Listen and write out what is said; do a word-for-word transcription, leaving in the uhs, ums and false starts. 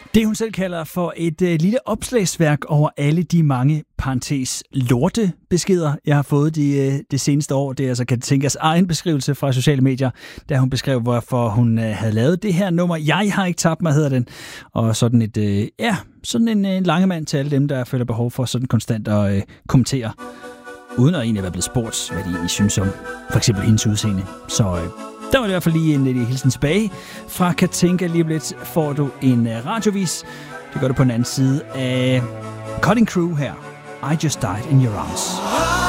Det hun selv kalder for et øh, lille opslagsværk over alle de mange parentes lortebeskeder, jeg har fået de, øh, det seneste år. Det er altså Katinkas egen beskrivelse fra sociale medier, da hun beskrev, hvorfor hun øh, havde lavet det her nummer. Jeg har ikke tabt mig, hedder den. Og sådan et, øh, ja, sådan en, en lange mand til alle dem, der føler behov for sådan konstant at øh, kommentere, uden at egentlig være blevet spurgt, hvad de egentlig synes om for eksempel hendes udseende. Så øh, der var det i hvert fald lige en lille hilsen tilbage fra Katinka. Lige om lidt får du en uh, radiovis. Det gør du på den anden side af Cutting Crew her. I Just Died in Your Arms.